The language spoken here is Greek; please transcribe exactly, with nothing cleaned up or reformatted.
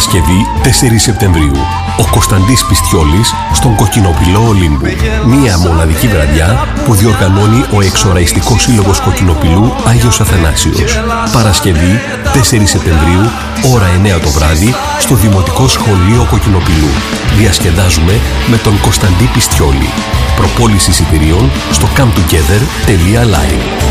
Παρασκευή τέσσερις Σεπτεμβρίου. Ο Κωνσταντής Πιστιόλης στον Κοκκινοπηλό Ολύμπου. Μία μοναδική βραδιά που διοργανώνει ο Εξοραϊστικός Σύλλογος Κοκκινοπηλού Άγιος Αθανάσιος. Παρασκευή τέσσερις Σεπτεμβρίου, ώρα εννιά το βράδυ, στο Δημοτικό Σχολείο Κοκκινοπηλού. Διασκεδάζουμε με τον Κωνσταντή Πιστιόλη. Προπόληση εισιτηρίων στο come together τελεία live.